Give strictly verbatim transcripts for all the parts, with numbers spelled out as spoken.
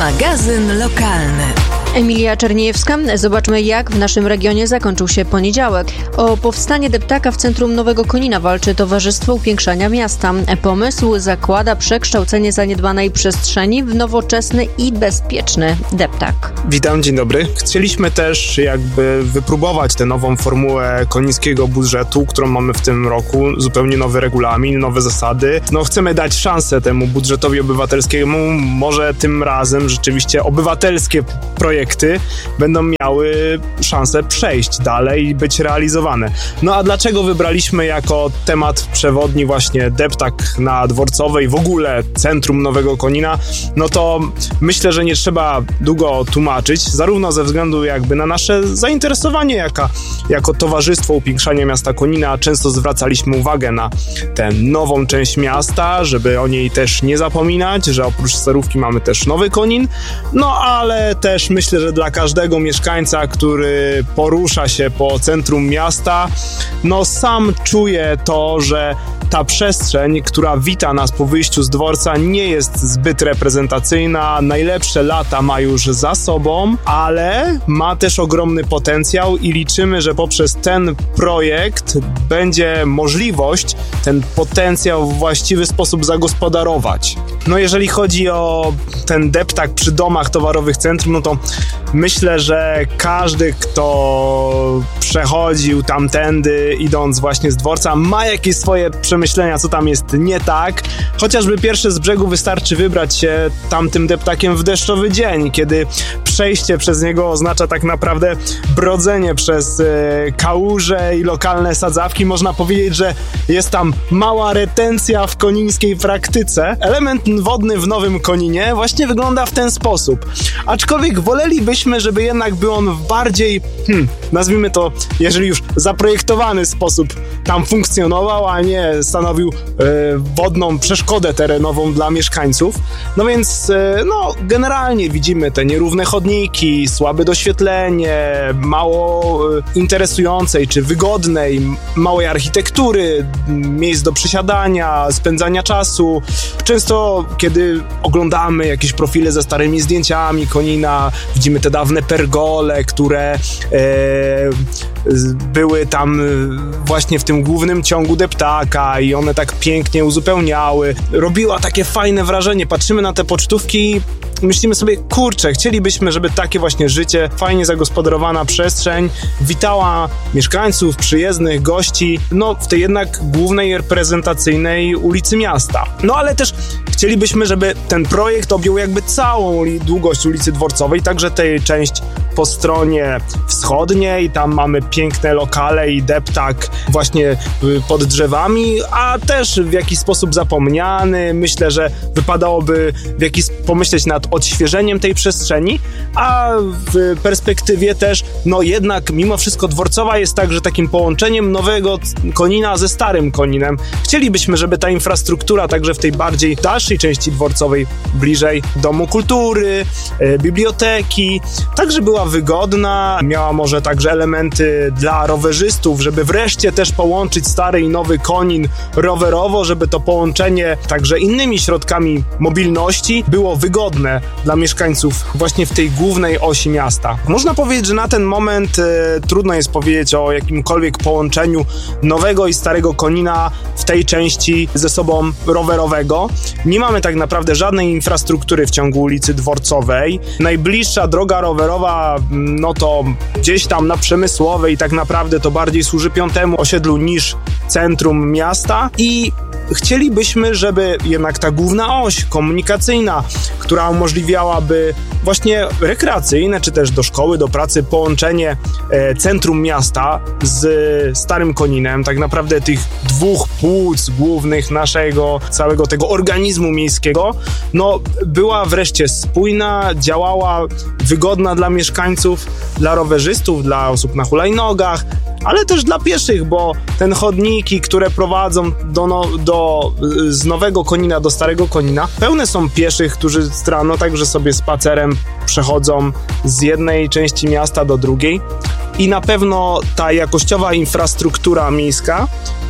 Magazyn lokalny. Emilia Czerniejewska. Zobaczmy, jak w naszym regionie zakończył się poniedziałek. O powstanie deptaka w centrum Nowego Konina walczy Towarzystwo Upiększania Miasta. Pomysł zakłada przekształcenie zaniedbanej przestrzeni w nowoczesny i bezpieczny deptak. Witam, dzień dobry. Chcieliśmy też jakby wypróbować tę nową formułę konińskiego budżetu, którą mamy w tym roku. Zupełnie nowy regulamin, nowe zasady. No chcemy dać szansę temu budżetowi obywatelskiemu. Może tym razem rzeczywiście obywatelskie projekty będą miały szansę przejść dalej i być realizowane. No a dlaczego wybraliśmy jako temat przewodni właśnie deptak na Dworcowej, w ogóle centrum Nowego Konina? No to myślę, że nie trzeba długo tłumaczyć, zarówno ze względu jakby na nasze zainteresowanie jaka, jako Towarzystwo Upiększania Miasta Konina. Często zwracaliśmy uwagę na tę nową część miasta, żeby o niej też nie zapominać, że oprócz Starówki mamy też Nowy Konin, no ale też myślę, że dla każdego mieszkańca, który porusza się po centrum miasta, no sam czuje to, że ta przestrzeń, która wita nas po wyjściu z dworca, nie jest zbyt reprezentacyjna. Najlepsze lata ma już za sobą, ale ma też ogromny potencjał i liczymy, że poprzez ten projekt będzie możliwość ten potencjał w właściwy sposób zagospodarować. No jeżeli chodzi o ten deptak przy domach towarowych centrum, no to myślę, że każdy, kto przechodził tamtędy, idąc właśnie z dworca, ma jakieś swoje przemyślenia, co tam jest nie tak. Chociażby pierwsze z brzegu wystarczy wybrać się tamtym deptakiem w deszczowy dzień, kiedy przejście przez niego oznacza tak naprawdę brodzenie przez e, kałuże i lokalne sadzawki. Można powiedzieć, że jest tam mała retencja w konińskiej praktyce. Element wodny w Nowym Koninie właśnie wygląda w ten sposób. Aczkolwiek wolelibyśmy, żeby jednak był on w bardziej, hmm, nazwijmy to, jeżeli już zaprojektowany sposób tam funkcjonował, a nie stanowił e, wodną przeszkodę terenową dla mieszkańców. No więc, e, no, generalnie widzimy te nierówne chodniki, słabe doświetlenie, mało e, interesującej czy wygodnej, małej architektury, miejsc do przysiadania, spędzania czasu. Często, kiedy oglądamy jakieś profile ze starymi zdjęciami Konina, widzimy te dawne pergole, które e, były tam właśnie w tym głównym ciągu deptaka i one tak pięknie uzupełniały. Robiła takie fajne wrażenie. Patrzymy na te pocztówki, myślimy sobie, kurczę, chcielibyśmy, żeby takie właśnie życie, fajnie zagospodarowana przestrzeń witała mieszkańców, przyjezdnych, gości, no w tej jednak głównej reprezentacyjnej ulicy miasta. No ale też chcielibyśmy, żeby ten projekt objął jakby całą długość ulicy Dworcowej, także tej część po stronie wschodniej, tam mamy piękne lokale i deptak właśnie pod drzewami, a też w jakiś sposób zapomniany. Myślę, że wypadałoby w jakiś pomyśleć nad odświeżeniem tej przestrzeni, a w perspektywie też, no jednak mimo wszystko Dworcowa jest także takim połączeniem Nowego Konina ze Starym Koninem. Chcielibyśmy, żeby ta infrastruktura także w tej bardziej dalszej części Dworcowej, bliżej Domu Kultury, e, biblioteki, także była wygodna, miała może także elementy dla rowerzystów, żeby wreszcie też połączyć Stary i Nowy Konin rowerowo, żeby to połączenie także innymi środkami mobilności było wygodne dla mieszkańców właśnie w tej głównej osi miasta. Można powiedzieć, że na ten moment e, trudno jest powiedzieć o jakimkolwiek połączeniu Nowego i Starego Konina w tej części ze sobą rowerowego. Nie mamy tak naprawdę żadnej infrastruktury w ciągu ulicy Dworcowej. Najbliższa droga rowerowa, no to gdzieś tam na Przemysłowej, tak naprawdę to bardziej służy piątemu osiedlu niż centrum miasta i chcielibyśmy, żeby jednak ta główna oś komunikacyjna, która umożliwiałaby właśnie rekreacyjne, czy też do szkoły, do pracy połączenie e, centrum miasta z Starym Koninem, tak naprawdę tych dwóch płuc głównych naszego całego tego organizmu miejskiego, no była wreszcie spójna, działała, wygodna dla mieszkańców, dla rowerzystów, dla osób na hulajnogach, ale też dla pieszych, bo te chodniki, które prowadzą do, no, do, z Nowego Konina do Starego Konina, pełne są pieszych, którzy rano także sobie spacerem przechodzą z jednej części miasta do drugiej i na pewno ta jakościowa infrastruktura miejska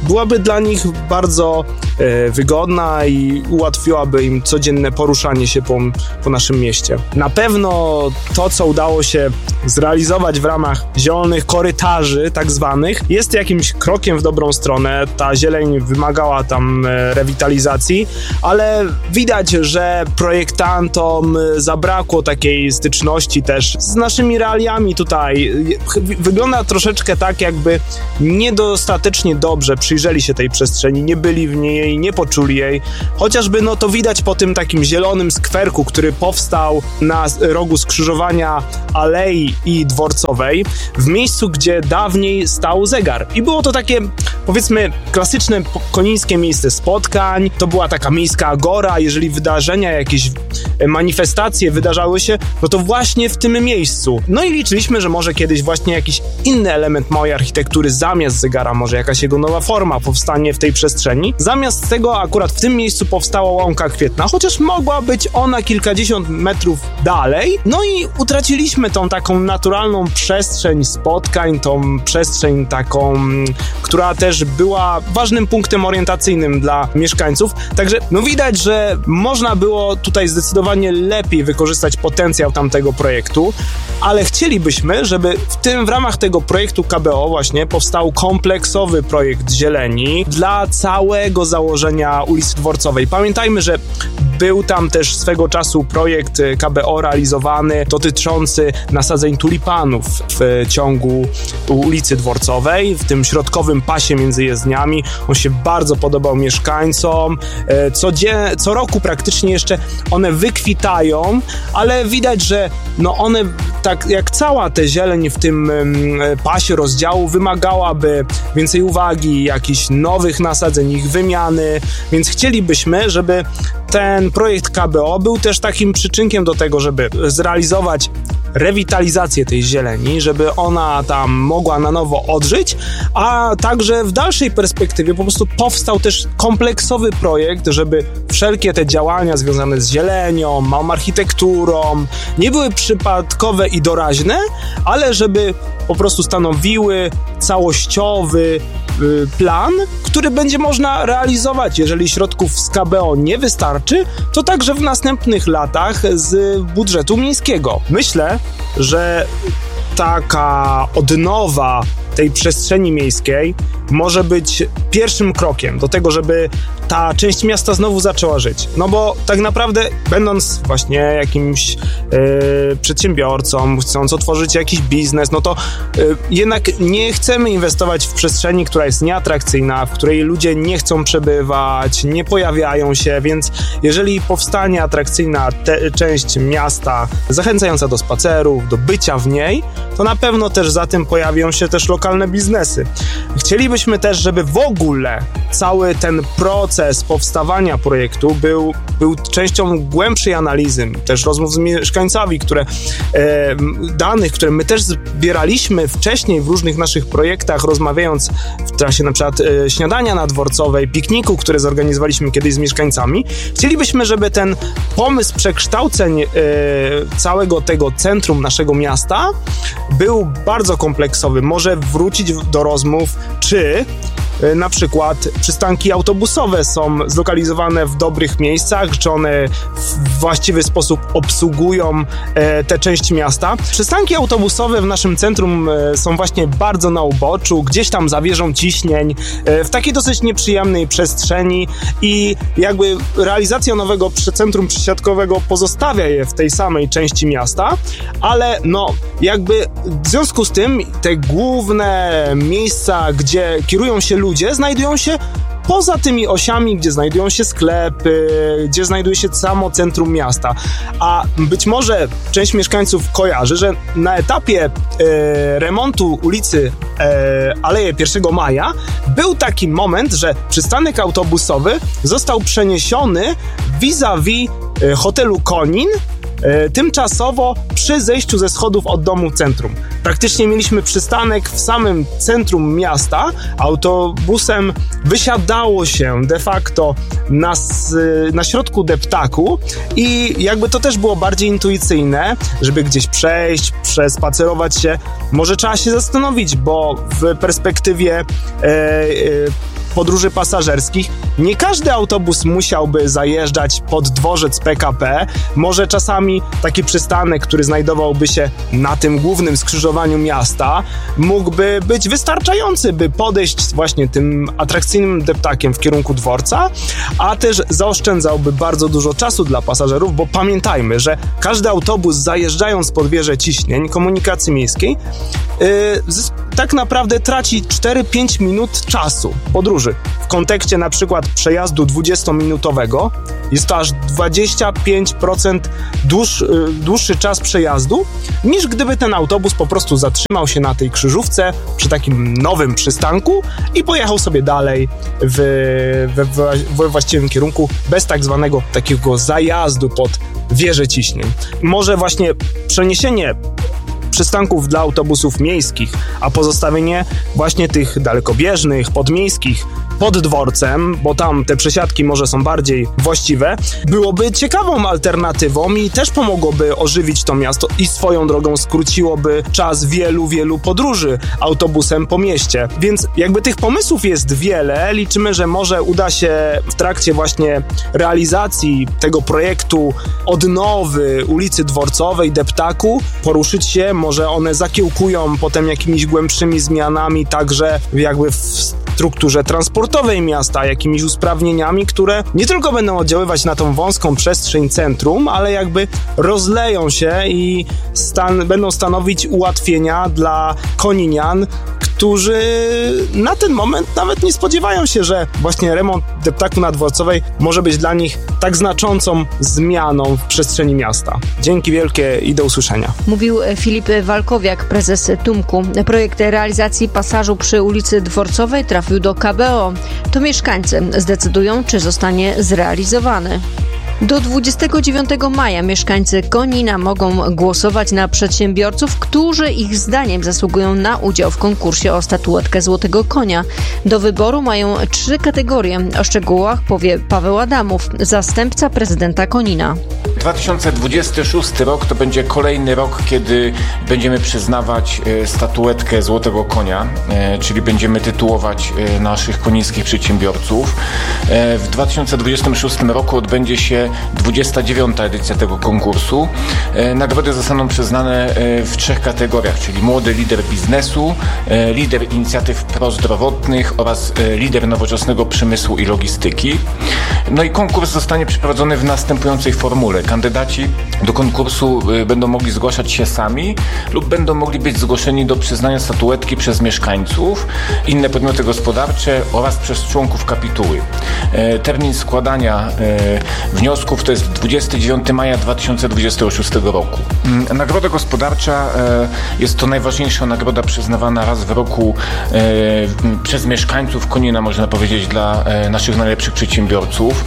byłaby dla nich bardzo e, wygodna i ułatwiłaby im codzienne poruszanie się po, po naszym mieście. Na pewno to, co udało się zrealizować w ramach zielonych korytarzy tak zwanych, jest jakimś krokiem w dobrą stronę. Ta zieleń wymagała tam e, rewitalizacji, ale widać, że projektantom zabrakło takiej styczności też z naszymi realiami tutaj. Wygląda troszeczkę tak, jakby niedostatecznie dobrze przyjrzeli się tej przestrzeni, nie byli w niej, nie poczuli jej. Chociażby no to widać po tym takim zielonym skwerku, który powstał na rogu skrzyżowania Alei i Dworcowej, w miejscu, gdzie dawniej stał zegar. I było to takie, powiedzmy, klasyczne konińskie miejsce spotkań. To była taka miejska agora. Jeżeli wydarzenia, jakieś manifestacje wydarzały się, no to właśnie w tym miejscu. No i liczyliśmy, że może kiedyś właśnie jakiś inny element małej architektury zamiast zegara, może jakaś jego nowa forma powstanie w tej przestrzeni. Zamiast tego akurat w tym miejscu powstała Łąka Kwietna, chociaż mogła być ona kilkadziesiąt metrów dalej. No i utraciliśmy tą taką naturalną przestrzeń spotkań, tą przestrzeń taką, która też była ważnym punktem orientacyjnym dla mieszkańców. Także no widać, że można było tutaj zdecydowanie lepiej wykorzystać potencjał tamtego projektu, ale chcielibyśmy, żeby w tym w ramach tego projektu K B O właśnie powstał kompleksowy projekt zieleni dla całego założenia ulicy Dworcowej. Pamiętajmy, że był tam też swego czasu projekt K B O realizowany dotyczący nasadzeń tulipanów w ciągu ulicy Dworcowej, w tym środkowym pasie między jezdniami. On się bardzo podobał mieszkańcom. Co, dzie- co roku praktycznie jeszcze one wykwitają, ale widać, że no one, tak jak cała ta zieleń w tym pasie rozdziału, wymagałaby więcej uwagi, jakichś nowych nasadzeń, ich wymiany, więc chcielibyśmy, żeby ten projekt K B O był też takim przyczynkiem do tego, żeby zrealizować rewitalizację tej zieleni, żeby ona tam mogła na nowo odżyć, a także w dalszej perspektywie po prostu powstał też kompleksowy projekt, żeby wszelkie te działania związane z zielenią, małą architekturą nie były przypadkowe i doraźne, ale żeby po prostu stanowiły całościowy y, plan, który będzie można realizować. Jeżeli środków z K B O nie wystarczy, to także w następnych latach z budżetu miejskiego. Myślę, że taka odnowa tej przestrzeni miejskiej może być pierwszym krokiem do tego, żeby ta część miasta znowu zaczęła żyć. No bo tak naprawdę, będąc właśnie jakimś yy, przedsiębiorcą, chcąc otworzyć jakiś biznes, no to yy, jednak nie chcemy inwestować w przestrzeni, która jest nieatrakcyjna, w której ludzie nie chcą przebywać, nie pojawiają się, więc jeżeli powstanie atrakcyjna te, część miasta, zachęcająca do spacerów, do bycia w niej, to na pewno też za tym pojawią się też lokalne biznesy. Chcielibyśmy też, żeby w ogóle cały ten proces powstawania projektu był, był częścią głębszej analizy, też rozmów z mieszkańcami, które e, danych, które my też zbieraliśmy wcześniej w różnych naszych projektach, rozmawiając w czasie na przykład e, śniadania na Dworcowej, pikniku, które zorganizowaliśmy kiedyś z mieszkańcami. Chcielibyśmy, żeby ten pomysł przekształceń e, całego tego centrum naszego miasta był bardzo kompleksowy. Może wrócić do rozmów, czy na przykład przystanki autobusowe są zlokalizowane w dobrych miejscach, czy one w właściwy sposób obsługują e, tę część miasta. Przystanki autobusowe w naszym centrum e, są właśnie bardzo na uboczu, gdzieś tam za wieżą Ciśnień, e, w takiej dosyć nieprzyjemnej przestrzeni i jakby realizacja nowego centrum przysiadkowego pozostawia je w tej samej części miasta, ale no jakby w związku z tym te główne miejsca, gdzie kierują się ludzie, znajdują się poza tymi osiami, gdzie znajdują się sklepy, gdzie znajduje się samo centrum miasta. A być może część mieszkańców kojarzy, że na etapie e, remontu ulicy e, Aleje pierwszego maja był taki moment, że przystanek autobusowy został przeniesiony vis-a-vis e, hotelu Konin, tymczasowo przy zejściu ze schodów od domu w centrum. Praktycznie mieliśmy przystanek w samym centrum miasta. Autobusem wysiadało się de facto na, na środku deptaku i jakby to też było bardziej intuicyjne, żeby gdzieś przejść, przespacerować się. Może trzeba się zastanowić, bo w perspektywie e, e, podróży pasażerskich nie każdy autobus musiałby zajeżdżać pod dworzec P K P. Może czasami taki przystanek, który znajdowałby się na tym głównym skrzyżowaniu miasta, mógłby być wystarczający, by podejść właśnie tym atrakcyjnym deptakiem w kierunku dworca, a też zaoszczędzałby bardzo dużo czasu dla pasażerów, bo pamiętajmy, że każdy autobus zajeżdżając pod wieżę ciśnień komunikacji miejskiej yy, tak naprawdę traci cztery pięć minut czasu podróży. W kontekście na przykład przejazdu dwudziestominutowego jest to aż dwadzieścia pięć procent dłuższy, dłuższy czas przejazdu, niż gdyby ten autobus po prostu zatrzymał się na tej krzyżówce przy takim nowym przystanku i pojechał sobie dalej w, we, we właściwym kierunku bez tak zwanego takiego zajazdu pod wieżę ciśnień. Może właśnie przeniesienie przystanków dla autobusów miejskich, a pozostawienie właśnie tych dalekobieżnych, podmiejskich pod dworcem, bo tam te przesiadki może są bardziej właściwe, byłoby ciekawą alternatywą i też pomogłoby ożywić to miasto i swoją drogą skróciłoby czas wielu, wielu podróży autobusem po mieście. Więc jakby tych pomysłów jest wiele, liczymy, że może uda się w trakcie właśnie realizacji tego projektu odnowy ulicy Dworcowej, deptaku, poruszyć się, może one zakiełkują potem jakimiś głębszymi zmianami, także jakby w strukturze transportowej miasta, jakimiś usprawnieniami, które nie tylko będą oddziaływać na tą wąską przestrzeń centrum, ale jakby rozleją się i stan- będą stanowić ułatwienia dla koninian, którzy na ten moment nawet nie spodziewają się, że właśnie remont deptaku na Dworcowej może być dla nich tak znaczącą zmianą w przestrzeni miasta. Dzięki wielkie i do usłyszenia. Mówił Filip Walkowiak, prezes Tumku. Projekt realizacji pasażu przy ulicy Dworcowej trafił do K B O. To mieszkańcy zdecydują, czy zostanie zrealizowany. Do dwudziestego dziewiątego maja mieszkańcy Konina mogą głosować na przedsiębiorców, którzy ich zdaniem zasługują na udział w konkursie o statuetkę Złotego Konia. Do wyboru mają trzy kategorie. O szczegółach powie Paweł Adamów, zastępca prezydenta Konina. dwa tysiące dwudziesty szósty rok to będzie kolejny rok, kiedy będziemy przyznawać statuetkę Złotego Konia, czyli będziemy tytułować naszych konińskich przedsiębiorców. W dwa tysiące dwudziestym szóstym roku odbędzie się dwudziesta dziewiąta edycja tego konkursu. Nagrody zostaną przyznane w trzech kategoriach, czyli młody lider biznesu, lider inicjatyw prozdrowotnych oraz lider nowoczesnego przemysłu i logistyki. No i konkurs zostanie przeprowadzony w następującej formule. Kandydaci do konkursu będą mogli zgłaszać się sami lub będą mogli być zgłoszeni do przyznania statuetki przez mieszkańców, inne podmioty gospodarcze oraz przez członków kapituły. Termin składania wniosków to jest dwudziestego dziewiątego maja dwa tysiące dwudziestego szóstego roku. Nagroda gospodarcza jest to najważniejsza nagroda przyznawana raz w roku przez mieszkańców Konina, można powiedzieć, dla naszych najlepszych przedsiębiorców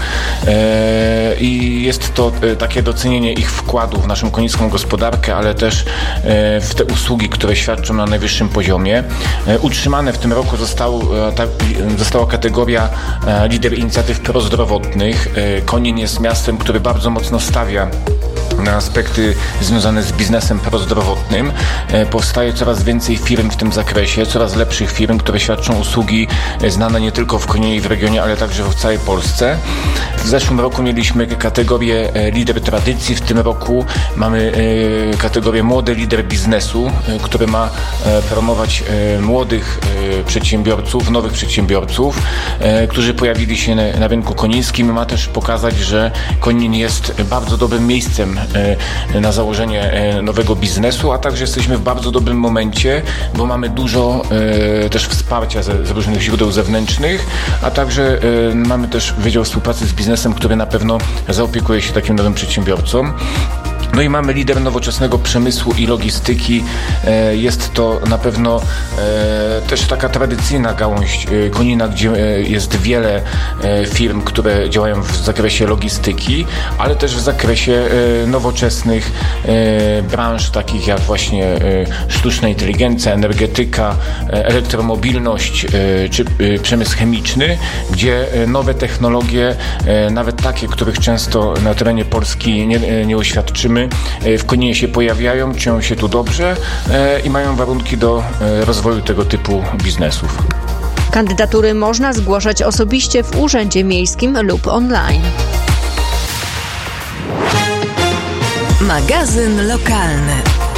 i jest to takie docenienie ich wkładu w naszą konińską gospodarkę, ale też w te usługi, które świadczą na najwyższym poziomie. Utrzymane w tym roku został, została kategoria lider inicjatyw prozdrowotnych. Konin jest miastem, który bardzo mocno stawia na aspekty związane z biznesem prozdrowotnym. Powstaje coraz więcej firm w tym zakresie, coraz lepszych firm, które świadczą usługi znane nie tylko w Koninie i w regionie, ale także w całej Polsce. W zeszłym roku mieliśmy kategorię lider tradycji, w tym roku mamy kategorię młody lider biznesu, który ma promować młodych przedsiębiorców, nowych przedsiębiorców, którzy pojawili się na rynku konińskim. Ma też pokazać, że Konin jest bardzo dobrym miejscem na założenie nowego biznesu, a także jesteśmy w bardzo dobrym momencie, bo mamy dużo też wsparcia z różnych źródeł zewnętrznych, a także mamy też Wydział Współpracy z Biznesem, który na pewno zaopiekuje się takim nowym przedsiębiorcą. No i mamy lider nowoczesnego przemysłu i logistyki. Jest to na pewno też taka tradycyjna gałąź Konina, gdzie jest wiele firm, które działają w zakresie logistyki, ale też w zakresie nowoczesnych branż, takich jak właśnie sztuczna inteligencja, energetyka, elektromobilność czy przemysł chemiczny, gdzie nowe technologie, nawet takie, których często na terenie Polski nie, nie oświadczymy, w Koninie się pojawiają, czują się tu dobrze i mają warunki do rozwoju tego typu biznesów. Kandydatury można zgłaszać osobiście w Urzędzie Miejskim lub online. Magazyn lokalny.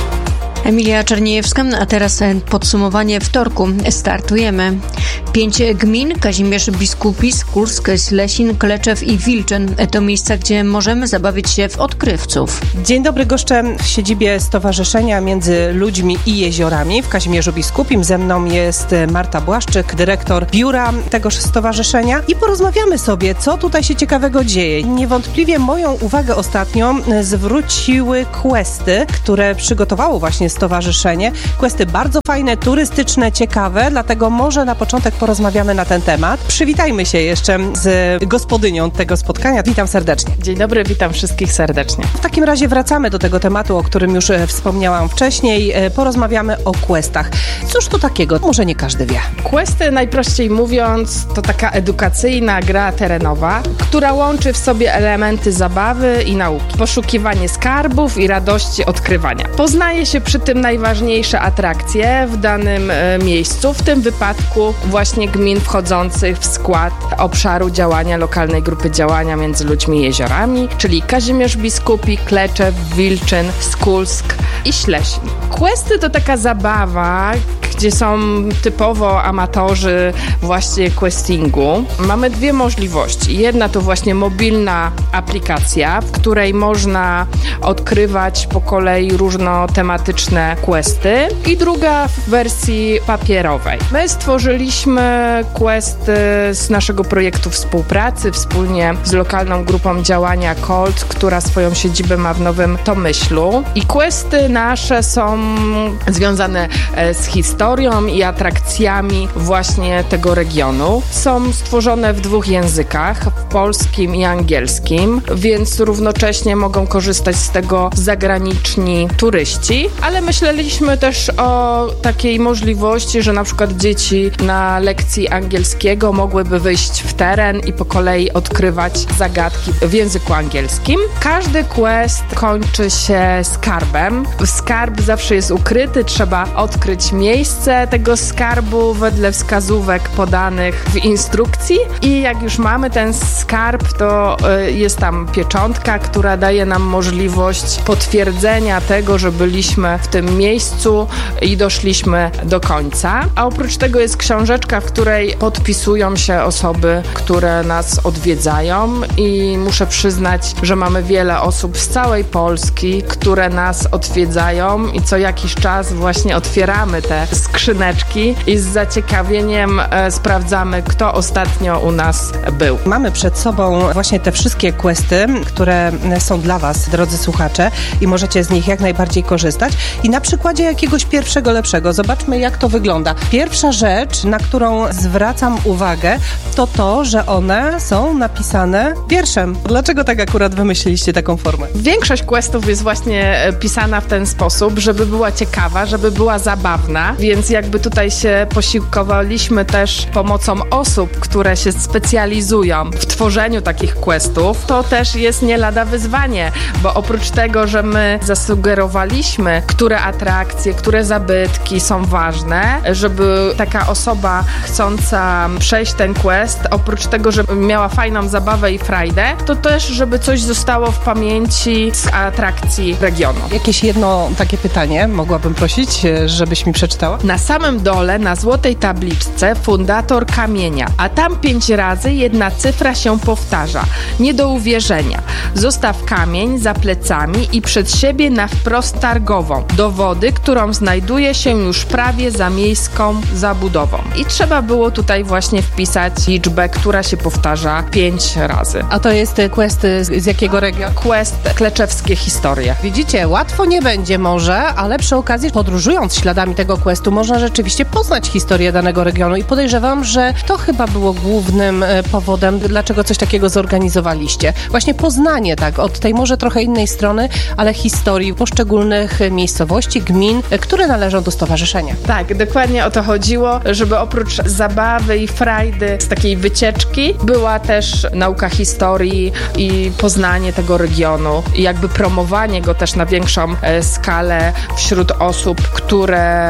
Emilia Czerniejewska, a teraz podsumowanie wtorku. Startujemy. Pięć gmin: Kazimierz Biskupi, Skulsk, Ślesin, Kleczew i Wilczyn. To miejsca, gdzie możemy zabawić się w odkrywców. Dzień dobry, goszczę w siedzibie Stowarzyszenia Między Ludźmi i Jeziorami w Kazimierzu Biskupim. Ze mną jest Marta Błaszczyk, dyrektor biura tegoż stowarzyszenia, i porozmawiamy sobie, co tutaj się ciekawego dzieje. Niewątpliwie moją uwagę ostatnio zwróciły questy, które przygotowało właśnie stowarzyszenie. Questy bardzo fajne, turystyczne, ciekawe, dlatego może na początek porozmawiamy na ten temat. Przywitajmy się jeszcze z gospodynią tego spotkania. Witam serdecznie. Dzień dobry, witam wszystkich serdecznie. W takim razie wracamy do tego tematu, o którym już wspomniałam wcześniej. Porozmawiamy o questach. Cóż to takiego? Może nie każdy wie. Questy, najprościej mówiąc, to taka edukacyjna gra terenowa, która łączy w sobie elementy zabawy i nauki. Poszukiwanie skarbów i radości odkrywania. Poznaje się przy tym najważniejsze atrakcje w danym e, miejscu, w tym wypadku właśnie gmin wchodzących w skład obszaru działania lokalnej grupy działania Między Ludźmi i Jeziorami, czyli Kazimierz Biskupi, Kleczew, Wilczyn, Skulsk i Ślesin. Questy to taka zabawa, gdzie są typowo amatorzy właśnie questingu. Mamy dwie możliwości. Jedna to właśnie mobilna aplikacja, w której można odkrywać po kolei różnotematyczne questy, i druga w wersji papierowej. My stworzyliśmy questy z naszego projektu współpracy wspólnie z lokalną grupą działania Colt, która swoją siedzibę ma w Nowym Tomyślu, i questy nasze są związane z historią i atrakcjami właśnie tego regionu. Są stworzone w dwóch językach, w polskim i angielskim, więc równocześnie mogą korzystać z tego zagraniczni turyści, ale myśleliśmy też o takiej możliwości, że na przykład dzieci na lekcji angielskiego mogłyby wyjść w teren i po kolei odkrywać zagadki w języku angielskim. Każdy quest kończy się skarbem. Skarb zawsze jest ukryty, trzeba odkryć miejsce tego skarbu wedle wskazówek podanych w instrukcji, i jak już mamy ten skarb, to jest tam pieczątka, która daje nam możliwość potwierdzenia tego, że byliśmy w tym miejscu i doszliśmy do końca. A oprócz tego jest książeczka, w której podpisują się osoby, które nas odwiedzają, i muszę przyznać, że mamy wiele osób z całej Polski, które nas odwiedzają, i co jakiś czas właśnie otwieramy te skrzyneczki i z zaciekawieniem e, sprawdzamy, kto ostatnio u nas był. Mamy przed sobą właśnie te wszystkie questy, które są dla Was, drodzy słuchacze, i możecie z nich jak najbardziej korzystać. I na przykładzie jakiegoś pierwszego lepszego zobaczmy, jak to wygląda. Pierwsza rzecz, na którą zwracam uwagę, to to, że one są napisane wierszem. Dlaczego tak akurat wymyśliliście taką formę? Większość questów jest właśnie pisana w ten sposób, żeby była ciekawa, żeby była zabawna, więc jakby tutaj się posiłkowaliśmy też pomocą osób, które się specjalizują w tworzeniu takich questów. To też jest nie lada wyzwanie, bo oprócz tego, że my zasugerowaliśmy, które atrakcje, które zabytki są ważne, żeby taka osoba chcąca przejść ten quest, oprócz tego, żeby miała fajną zabawę i frajdę, to też, żeby coś zostało w pamięci z atrakcji regionu. Jakieś jedno takie pytanie mogłabym prosić, żebyś mi przeczytała? Na samym dole, na złotej tabliczce, fundator kamienia, a tam pięć razy jedna cyfra się powtarza. Nie do uwierzenia. Zostaw kamień za plecami i przed siebie na wprost targową, do wody, którą znajduje się już prawie za miejską zabudową. I trzeba było tutaj właśnie wpisać liczbę, która się powtarza pięć razy. A to jest quest z, z jakiego regionu? Quest Kleczewskie historie. Widzicie, łatwo nie będzie może, ale przy okazji podróżując śladami tego questu można rzeczywiście poznać historię danego regionu, i podejrzewam, że to chyba było głównym powodem, dlaczego coś takiego zorganizowaliście. Właśnie poznanie, tak, od tej może trochę innej strony, ale historii poszczególnych miejscowości, gmin, które należą do stowarzyszenia. Tak, dokładnie o to chodziło, żeby oprócz zabawy i frajdy z takiej wycieczki była też nauka historii i poznanie tego regionu i jakby promowanie go też na większą e, skalę wśród osób, które mieszkają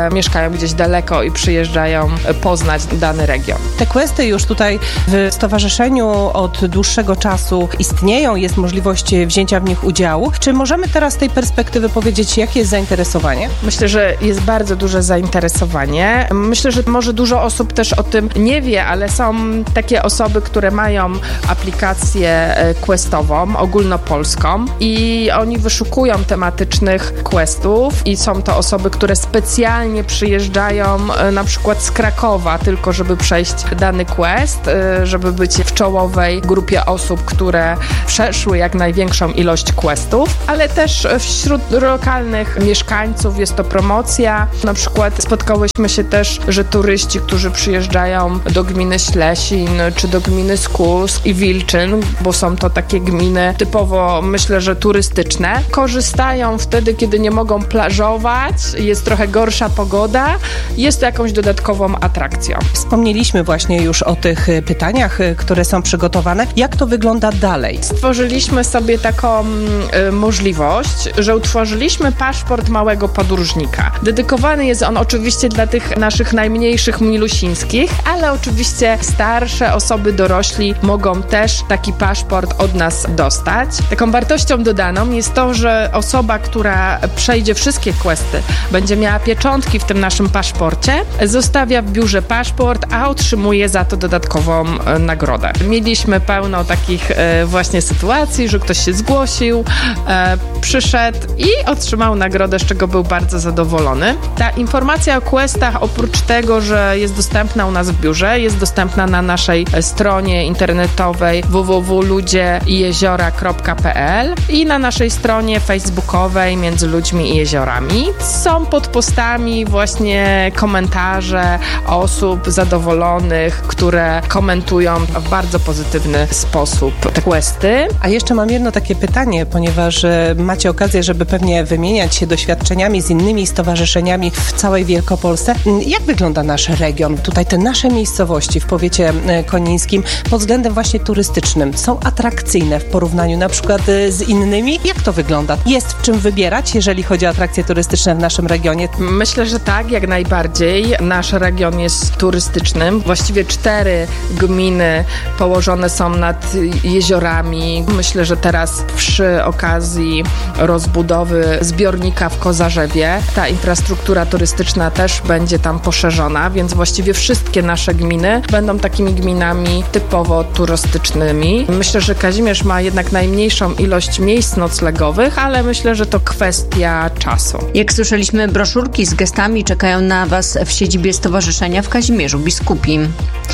mieszkają gdzieś daleko i przyjeżdżają poznać dany region. Te questy już tutaj w stowarzyszeniu od dłuższego czasu istnieją, jest możliwość wzięcia w nich udziału. Czy możemy teraz z tej perspektywy powiedzieć, jakie jest zainteresowanie? Myślę, że jest bardzo duże zainteresowanie. Myślę, że może dużo osób też o tym nie wie, ale są takie osoby, które mają aplikację questową, ogólnopolską i oni wyszukują tematycznych questów i są to osoby, które specjalnie przyjeżdżają na przykład z Krakowa, tylko żeby przejść dany quest, żeby być w czołowej grupie osób, które przeszły jak największą ilość questów, ale też wśród lokalnych mieszkańców jest to promocja. Na przykład spotkałyśmy się też, że turyści, którzy przyjeżdżają do gminy Ślesin, czy do gminy Skusk i Wilczyn, bo są to takie gminy typowo, myślę, że turystyczne, korzystają wtedy, kiedy nie mogą plażować, jest trochę gorsza pogoda, jest to jakąś dodatkową atrakcją. Wspomnieliśmy właśnie już o tych pytaniach, które są przygotowane. Jak to wygląda dalej? Stworzyliśmy sobie taką y, możliwość, że utworzyliśmy paszport małego podróżnika. Dedykowany jest on oczywiście dla tych naszych najmniejszych milusińskich, ale oczywiście starsze osoby, dorośli mogą też taki paszport od nas dostać. Taką wartością dodaną jest to, że osoba, która przejdzie wszystkie questy, będzie miała pieczątki w tym naszym paszporcie, zostawia w biurze paszport, a otrzymuje za to dodatkową e, nagrodę. Mieliśmy pełno takich e, właśnie sytuacji, że ktoś się zgłosił, e, przyszedł i otrzymał nagrodę, z czego był bardzo zadowolony. Ta informacja o questach, oprócz tego, że jest dostępna u nas w biurze, jest dostępna na naszej stronie internetowej w w w kropka ludzie i jeziora kropka p l i na naszej stronie facebookowej Między Ludźmi i Jeziorami. Są pod postami właśnie komentarze osób zadowolonych, które komentują w bardzo pozytywny sposób te questy. A jeszcze mam jedno takie pytanie, ponieważ macie okazję, żeby pewnie wymieniać się doświadczeniami z innymi stowarzyszeniami w całej Wielkopolsce. Jak wygląda nasz region? Tutaj te nasze miejscowości w powiecie konińskim pod względem właśnie turystycznym są atrakcyjne w porównaniu na przykład z innymi? Jak to wygląda? Jest w czym wybierać, jeżeli chodzi o atrakcje turystyczne w naszym regionie? Myślę, że tak, jak najbardziej. Nasz region jest turystycznym. Właściwie cztery gminy położone są nad jeziorami. Myślę, że teraz przy okazji rozbudowy zbiornika w Kozarzewie ta infrastruktura turystyczna też będzie tam poszerzona, więc właściwie wszystkie nasze gminy będą takimi gminami typowo turystycznymi. Myślę, że Kazimierz ma jednak najmniejszą ilość miejsc noclegowych, ale myślę, że to kwestia czasu. Jak słyszeliśmy, broszurki z gestami czekają na Was w siedzibie stowarzyszenia w Kazimierzu Biskupim.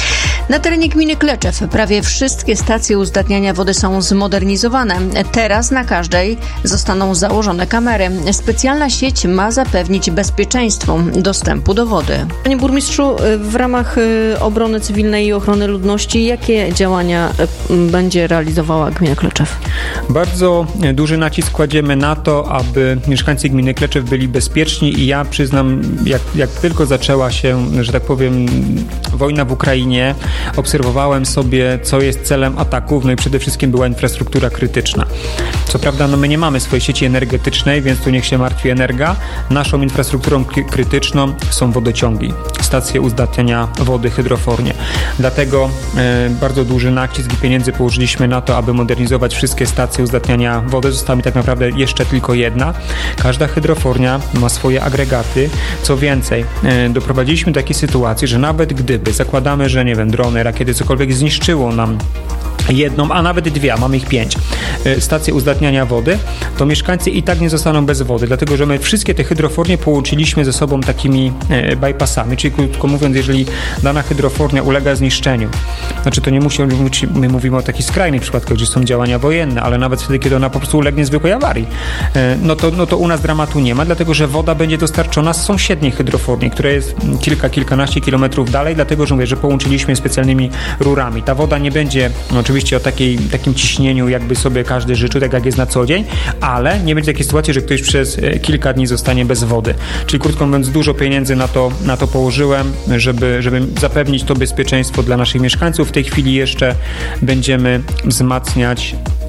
Na terenie gminy Kleczew prawie wszystkie stacje uzdatniania wody są zmodernizowane. Teraz na każdej zostaną założone kamery. Specjalna sieć ma zapewnić bezpieczeństwo dostępu do wody. Panie burmistrzu, w ramach obrony cywilnej i ochrony ludności, jakie działania będzie realizowała gmina Kleczew? Bardzo duży nacisk kładziemy na to, aby mieszkańcy gminy Kleczew byli bezpieczni i ja przyznam, jak, jak tylko zaczęła się, że tak powiem, wojna w Ukrainie, obserwowałem sobie, co jest celem ataków, no i przede wszystkim była infrastruktura krytyczna. Co prawda, no my nie mamy swojej sieci energetycznej, więc tu niech się martwi Energa. Naszą infrastrukturą krytyczną są wodociągi, stacje uzdatniania wody, hydrofornie. Dlatego e, bardzo duży nacisk i pieniędzy położyliśmy na to, aby modernizować wszystkie stacje uzdatniania wody. Została mi tak naprawdę jeszcze tylko jedna. Każda hydrofornia ma swoje agregaty. Co więcej, e, doprowadziliśmy do takiej sytuacji, że nawet gdyby, zakładamy, że nie wiem, drony, rakiety, cokolwiek zniszczyło nam jedną, a nawet dwie, a mamy ich pięć, stacje uzdatniania wody, to mieszkańcy i tak nie zostaną bez wody, dlatego że my wszystkie te hydrofornie połączyliśmy ze sobą takimi bypassami, czyli krótko mówiąc, jeżeli dana hydrofornia ulega zniszczeniu, znaczy to nie musi, my mówimy o takich skrajnych przypadkach, gdzie są działania wojenne, ale nawet wtedy, kiedy ona po prostu ulegnie zwykłej awarii, no to, no to u nas dramatu nie ma, dlatego że woda będzie dostarczona z sąsiedniej hydroforni, która jest kilka, kilkanaście kilometrów dalej, dlatego że mówię, że połączyliśmy specjalnymi rurami. Ta woda nie będzie no, oczywiście o takiej, takim ciśnieniu, jakby sobie każdy życzył, tak jak jest na co dzień, ale nie będzie takiej sytuacji, że ktoś przez kilka dni zostanie bez wody. Czyli krótko mówiąc, dużo pieniędzy na to, na to położyłem, żeby, żeby zapewnić to bezpieczeństwo dla naszych mieszkańców. W tej chwili jeszcze będziemy wzmacniać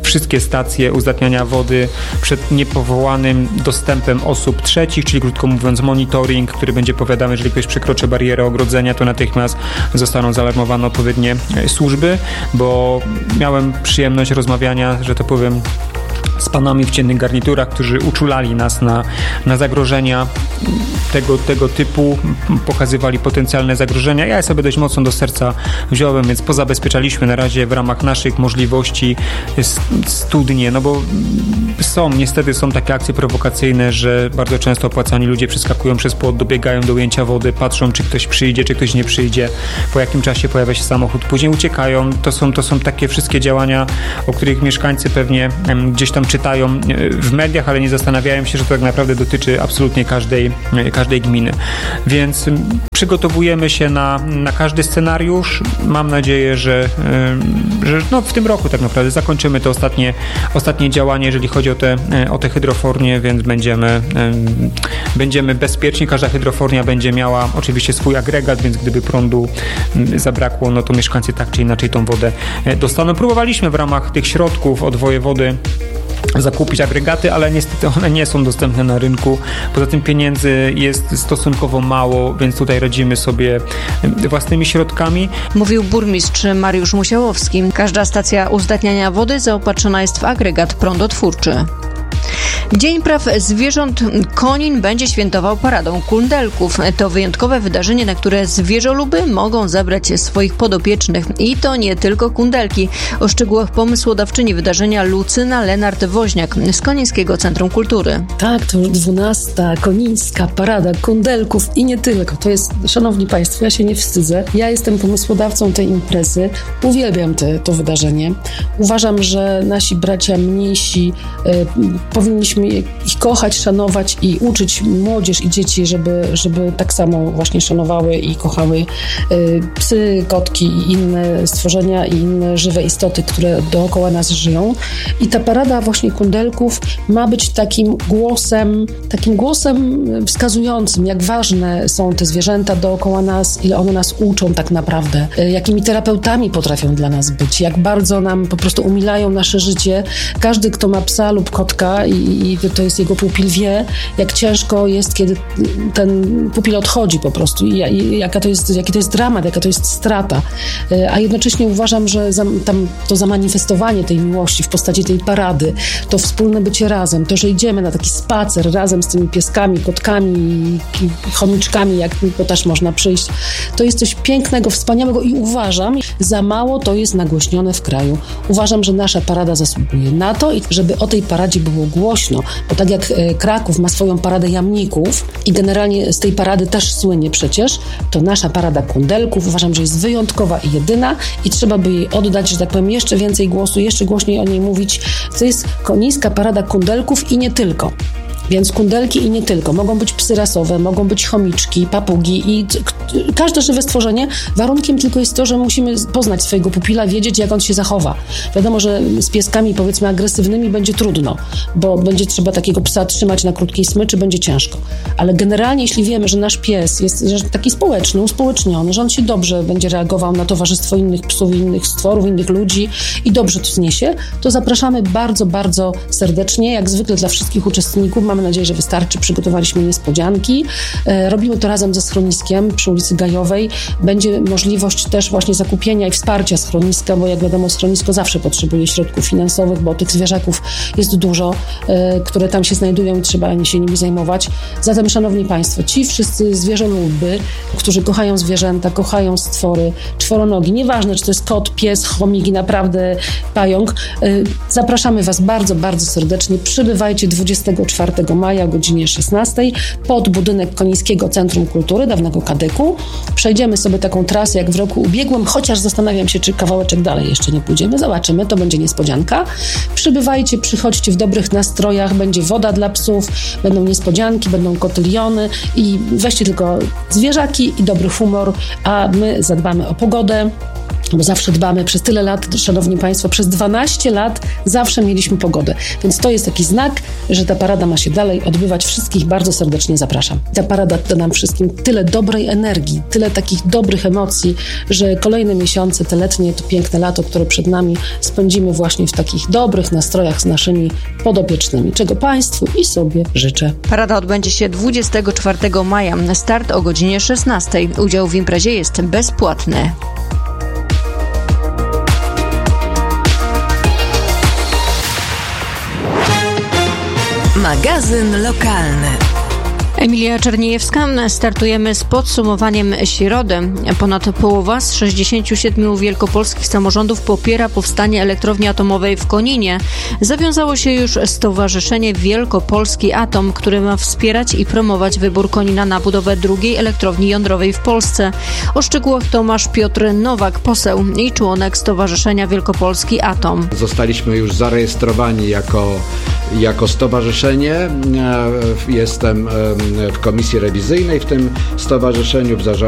wszystkie stacje uzdatniania wody przed niepowołanym dostępem osób trzecich, czyli krótko mówiąc monitoring, który będzie powiadamy, jeżeli ktoś przekroczy barierę ogrodzenia, to natychmiast zostaną zaalarmowane odpowiednie służby, bo miałem przyjemność rozmawiania, że to powiem, z panami w ciemnych garniturach, którzy uczulali nas na, na zagrożenia tego, tego typu, pokazywali potencjalne zagrożenia. Ja je sobie dość mocno do serca wziąłem, więc pozabezpieczaliśmy na razie w ramach naszych możliwości studnie, no bo są, niestety są takie akcje prowokacyjne, że bardzo często opłacani ludzie przeskakują przez płot, dobiegają do ujęcia wody, patrzą, czy ktoś przyjdzie, czy ktoś nie przyjdzie, po jakim czasie pojawia się samochód, później uciekają. To są, to są takie wszystkie działania, o których mieszkańcy pewnie gdzieś tam czytają w mediach, ale nie zastanawiają się, że to tak naprawdę dotyczy absolutnie każdej, każdej gminy. Więc przygotowujemy się na, na każdy scenariusz. Mam nadzieję, że, że no w tym roku tak naprawdę zakończymy te ostatnie, ostatnie działania, jeżeli chodzi o te, o te hydrofornie, więc będziemy, będziemy bezpieczni. Każda hydrofornia będzie miała oczywiście swój agregat, więc gdyby prądu zabrakło, no to mieszkańcy tak czy inaczej tą wodę dostaną. Próbowaliśmy w ramach tych środków od wojewody zakupić agregaty, ale niestety one nie są dostępne na rynku. Poza tym pieniędzy jest stosunkowo mało, więc tutaj radzimy sobie własnymi środkami. Mówił burmistrz Mariusz Musiałowski. Każda stacja uzdatniania wody zaopatrzona jest w agregat prądotwórczy. Dzień Praw Zwierząt Konin będzie świętował paradą kundelków. To wyjątkowe wydarzenie, na które zwierzoluby mogą zabrać swoich podopiecznych. I to nie tylko kundelki. O szczegółach pomysłodawczyni wydarzenia Lucyna Lenart-Woźniak z Konińskiego Centrum Kultury. Tak, to już dwunasta konińska parada kundelków i nie tylko. To jest, szanowni państwo, ja się nie wstydzę. Ja jestem pomysłodawcą tej imprezy. Uwielbiam te, to wydarzenie. Uważam, że nasi bracia mniejsi y, powinniśmy ich kochać, szanować i uczyć młodzież i dzieci, żeby, żeby tak samo właśnie szanowały i kochały y, psy, kotki i inne stworzenia i inne żywe istoty, które dookoła nas żyją. I ta parada właśnie kundelków ma być takim głosem, takim głosem wskazującym, jak ważne są te zwierzęta dookoła nas, ile one nas uczą tak naprawdę, y, jakimi terapeutami potrafią dla nas być, jak bardzo nam po prostu umilają nasze życie. Każdy, kto ma psa lub kotka i, i to jest jego pupil, wie, jak ciężko jest, kiedy ten pupil odchodzi po prostu i, i jaka to jest, jaki to jest dramat, jaka to jest strata. A jednocześnie uważam, że za, tam to zamanifestowanie tej miłości w postaci tej parady, to wspólne bycie razem, to, że idziemy na taki spacer razem z tymi pieskami, kotkami, chomiczkami, jak to też można przyjść, to jest coś pięknego, wspaniałego i uważam, za mało to jest nagłośnione w kraju. Uważam, że nasza parada zasługuje na to i żeby o tej paradzie było głośno, bo tak jak Kraków ma swoją paradę jamników i generalnie z tej parady też słynie przecież, to nasza parada kundelków uważam, że jest wyjątkowa i jedyna i trzeba by jej oddać, że tak powiem, jeszcze więcej głosu, jeszcze głośniej o niej mówić. To jest konińska parada kundelków i nie tylko. Więc kundelki i nie tylko. Mogą być psy rasowe, mogą być chomiczki, papugi i każde żywe stworzenie. Warunkiem tylko jest to, że musimy poznać swojego pupila, wiedzieć, jak on się zachowa. Wiadomo, że z pieskami, powiedzmy, agresywnymi będzie trudno, bo będzie trzeba takiego psa trzymać na krótkiej smyczy, będzie ciężko. Ale generalnie, jeśli wiemy, że nasz pies jest taki społeczny, uspołeczniony, że on się dobrze będzie reagował na towarzystwo innych psów, innych stworów, innych ludzi i dobrze to zniesie, to zapraszamy bardzo, bardzo serdecznie, jak zwykle dla wszystkich uczestników. Mamy nadzieję, że wystarczy. Przygotowaliśmy niespodzianki. Robimy to razem ze schroniskiem przy ulicy Gajowej. Będzie możliwość też właśnie zakupienia i wsparcia schroniska, bo jak wiadomo, schronisko zawsze potrzebuje środków finansowych, bo tych zwierzaków jest dużo, które tam się znajdują i trzeba się nimi zajmować. Zatem, szanowni państwo, ci wszyscy zwierzoluby, którzy kochają zwierzęta, kochają stwory, czworonogi, nieważne, czy to jest kot, pies, chomik i naprawdę pająk, zapraszamy was bardzo, bardzo serdecznie. Przybywajcie dwudziestego czwartego maja o godzinie szesnastej pod budynek Konińskiego Centrum Kultury, dawnego Kadeku. Przejdziemy sobie taką trasę jak w roku ubiegłym, chociaż zastanawiam się, czy kawałeczek dalej jeszcze nie pójdziemy. Zobaczymy, to będzie niespodzianka. Przybywajcie, przychodźcie w dobrych nastrojach, będzie woda dla psów, będą niespodzianki, będą kotyliony i weźcie tylko zwierzaki i dobry humor, a my zadbamy o pogodę, bo zawsze dbamy przez tyle lat, szanowni państwo, przez dwanaście lat zawsze mieliśmy pogodę. Więc to jest taki znak, że ta parada ma się dalej odbywać, wszystkich bardzo serdecznie zapraszam. Ta parada da nam wszystkim tyle dobrej energii, tyle takich dobrych emocji, że kolejne miesiące, te letnie, to piękne lato, które przed nami, spędzimy właśnie w takich dobrych nastrojach z naszymi podopiecznymi, czego Państwu i sobie życzę. Parada odbędzie się dwudziestego czwartego maja. Start o godzinie szesnastej. Udział w imprezie jest bezpłatny. Magazyn lokalny. Emilia Czerniejewska. Startujemy z podsumowaniem środy. Ponad połowa z sześćdziesięciu siedmiu wielkopolskich samorządów popiera powstanie elektrowni atomowej w Koninie. Zawiązało się już Stowarzyszenie Wielkopolski Atom, które ma wspierać i promować wybór Konina na budowę drugiej elektrowni jądrowej w Polsce. O szczegółach Tomasz Piotr Nowak, poseł i członek Stowarzyszenia Wielkopolski Atom. Zostaliśmy już zarejestrowani jako, jako stowarzyszenie. Jestem w komisji rewizyjnej w tym stowarzyszeniu, w zarządzie